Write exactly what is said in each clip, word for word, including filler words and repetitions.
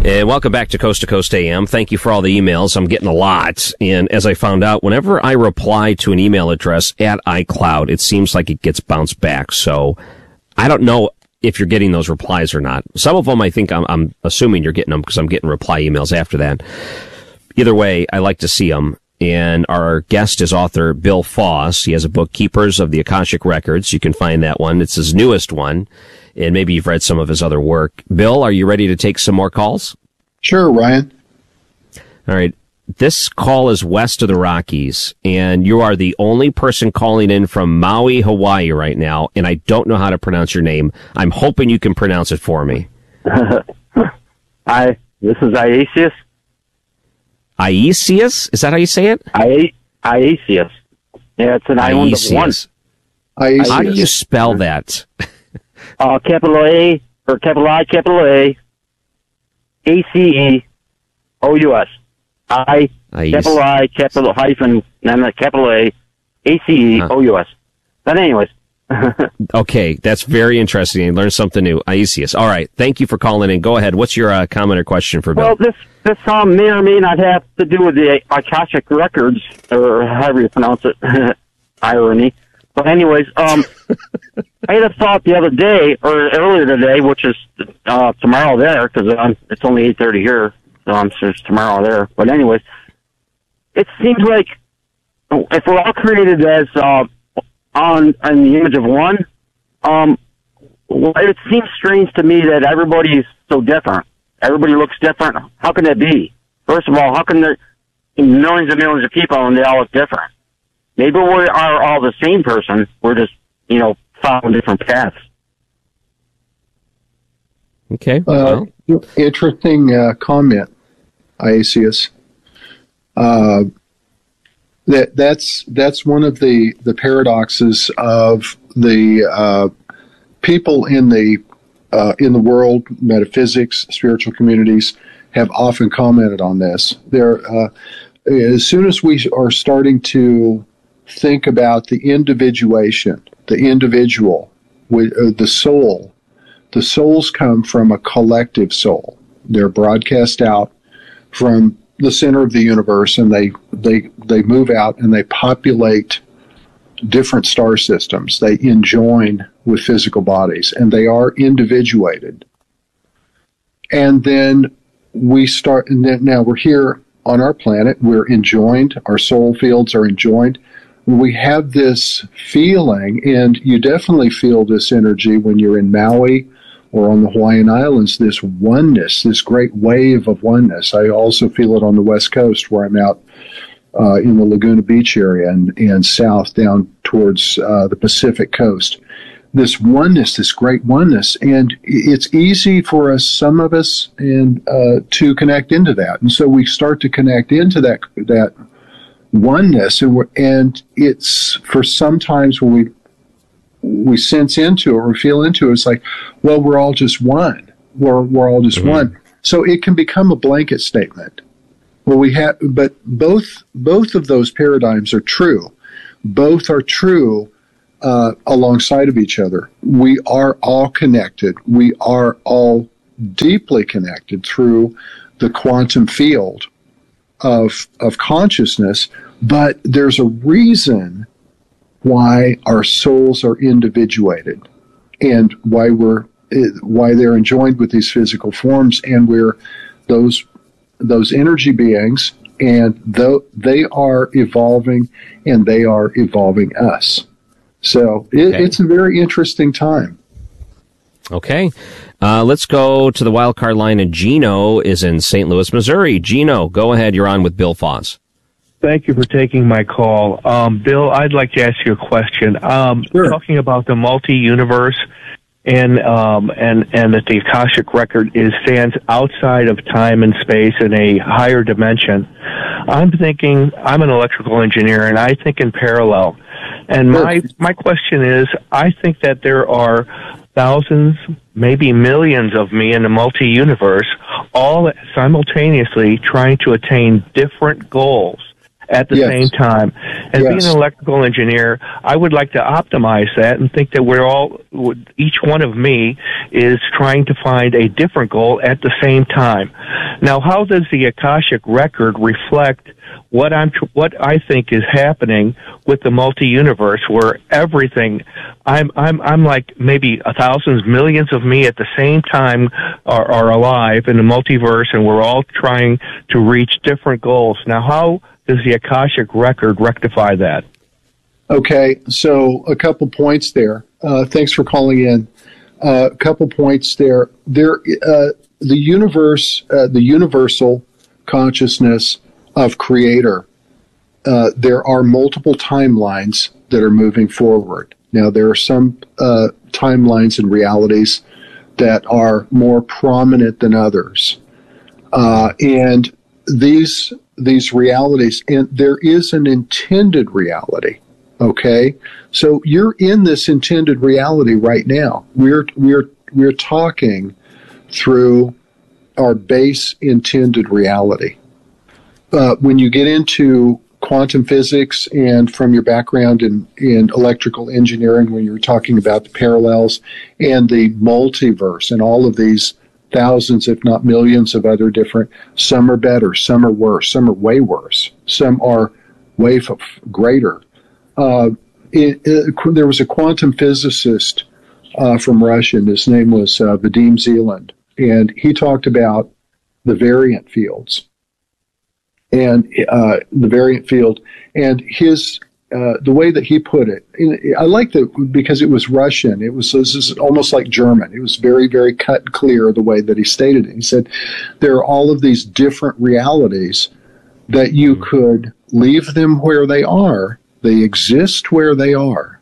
And welcome back to Coast to Coast A M. Thank you for all the emails. I'm getting a lot. And as I found out, whenever I reply to an email address at iCloud, it seems like it gets bounced back. So I don't know if you're getting those replies or not. Some of them, I think I'm, I'm assuming you're getting them because I'm getting reply emails after that. Either way, I like to see them. And our guest is author Bill Foss. He has a book, Keepers of the Akashic Records. You can find that one. It's his newest one. And maybe you've read some of his other work. Bill, are you ready to take some more calls? Sure, Ryan. All right. This call is west of the Rockies, and you are the only person calling in from Maui, Hawaii right now, and I don't know how to pronounce your name. I'm hoping you can pronounce it for me. Hi, this is Iasius. Iasius? Is that how you say it? I Iasius. Yeah, it's an island of one. Iasius. How do you spell that? Uh, capital A, or capital I, capital A, A C E, O U S. I, Iasius. capital I, capital hyphen, and then capital A, A C E, O U S. But anyways. Okay, that's very interesting. I learned something new. Iasius. All right, thank you for calling in. Go ahead. What's your uh, comment or question for Bill? Well, this this um, may or may not have to do with the Akashic Records, or however you pronounce it. Irony. But anyways, um, I had a thought the other day, or earlier today, which is uh, tomorrow there, because um, it's only eight thirty here, so I'm sure it's tomorrow there. But anyways, it seems like if we're all created as uh, on in the image of one, um, well, it seems strange to me that everybody's so different. Everybody looks different. How can that be? First of all, how can there be millions and millions of people and they all look different? Maybe we are all the same person. We're just, you know, following different paths. Okay. Uh, well. Interesting uh, comment, Iasius. Uh, that that's that's one of the, the paradoxes of the uh, people in the uh, in the world, metaphysics, spiritual communities have often commented on this. There, uh, as soon as we are starting to think about the individuation, the individual, with uh, the soul. The souls come from a collective soul. They're broadcast out from the center of the universe, and they they they move out and they populate different star systems. They enjoin with physical bodies, and they are individuated. And then we start, and then now we're here on our planet. We're enjoined. Our soul fields are enjoined. We have this feeling, and you definitely feel this energy when you're in Maui or on the Hawaiian Islands, this oneness, this great wave of oneness. I also feel it on the West Coast where I'm out uh, in the Laguna Beach area and, and south down towards uh, the Pacific coast. This oneness, this great oneness, and it's easy for us, some of us, and uh, to connect into that. And so we start to connect into that that oneness, and we're, and it's for sometimes when we we sense into it or feel into it, it's like, well, we're all just one. We're we're all just mm-hmm. one. So it can become a blanket statement. Well, we have, but both both of those paradigms are true. Both are true uh, alongside of each other. We are all connected. We are all deeply connected through the quantum field of of consciousness, but there's a reason why our souls are individuated and why we're why they're enjoined with these physical forms, and we're those those energy beings, and though they are evolving and they are evolving us. So it, okay. It's a very interesting time. Okay. Uh, let's go to the wild card line, and Gino is in Saint Louis, Missouri. Gino, go ahead. You're on with Bill Foss. Thank you for taking my call. Um, Bill, I'd like to ask you a question. Um, sure. Talking about the multi-universe and, um, and, and that the Akashic Record is stands outside of time and space in a higher dimension, I'm thinking, I'm an electrical engineer, and I think in parallel. And my, my question is, I think that there are thousands, maybe millions of me in the multi-universe, all simultaneously trying to attain different goals. at the Yes. same time. And Yes. being an electrical engineer, I would like to optimize that and think that we're all, each one of me is trying to find a different goal at the same time. Now, how does the Akashic record reflect what I'm, what I think is happening with the multi-universe, where everything, I'm, I'm, I'm like maybe a thousands, millions of me at the same time are, are alive in the multiverse, and we're all trying to reach different goals. Now, how does the Akashic record rectify that? Okay, so a couple points there. Uh, thanks for calling in. Uh, a couple points there. There, uh, the universe, uh, the universal consciousness of Creator. Uh, there are multiple timelines that are moving forward. Now, there are some uh, timelines and realities that are more prominent than others, uh, and these these realities, and there is an intended reality. Okay, so you're in this intended reality right now. We're we're we're talking through our base intended reality. Uh, when you get into quantum physics and from your background in, in electrical engineering, when you were talking about the parallels and the multiverse and all of these thousands, if not millions of other different, some are better, some are worse, some are way worse, some are way f- greater. Uh, it, it, there was a quantum physicist uh, from Russia, and his name was uh, Vadim Zeland, and he talked about the variant fields and uh, the variant field, and his uh, the way that he put it. I liked it because it was Russian. It was, this is almost like German. It was very, very cut and clear the way that he stated it. He said there are all of these different realities that you could leave them where they are. They exist where they are.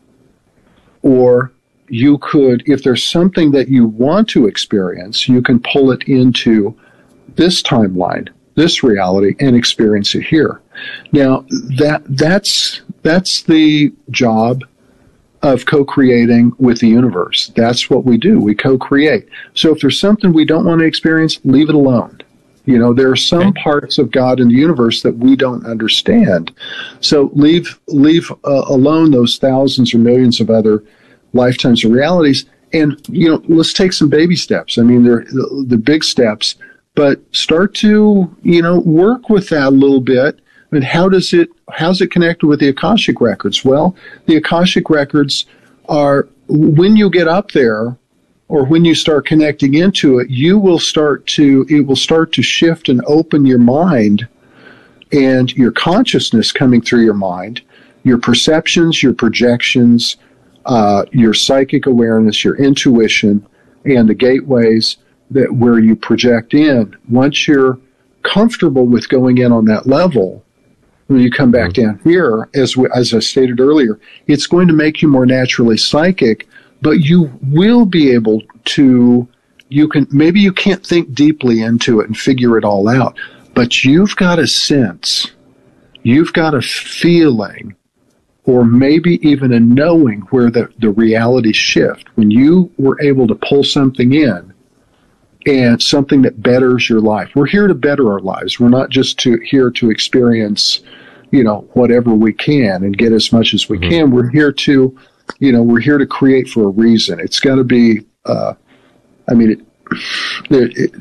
Or you could, if there's something that you want to experience, you can pull it into this timeline, this reality, and experience it here. Now, that that's that's the job of co-creating with the universe. That's what we do. We co-create. So if there's something we don't want to experience, leave it alone. You know, there are some okay. parts of God in the universe that we don't understand. So leave leave uh, alone those thousands or millions of other lifetimes of realities. And, you know, let's take some baby steps. I mean, they're the, the big steps, but start to, you know, work with that a little bit. I mean, how does it, how's it connected with the Akashic records? Well, the Akashic records are, when you get up there, or when you start connecting into it, you will start to, it will start to shift and open your mind and your consciousness coming through your mind, your perceptions, your projections, uh, your psychic awareness, your intuition, and the gateways that where you project in. Once you're comfortable with going in on that level, when you come back down here, as we, as I stated earlier, it's going to make you more naturally psychic. But you will be able to, you can, maybe you can't think deeply into it and figure it all out, but you've got a sense, you've got a feeling, or maybe even a knowing where the, the reality shift. When you were able to pull something in and something that betters your life. We're here to better our lives. We're not just to, here to experience, you know, whatever we can and get as much as we mm-hmm. can. We're here to, you know, we're here to create for a reason. It's got to be, uh, I mean, it, it,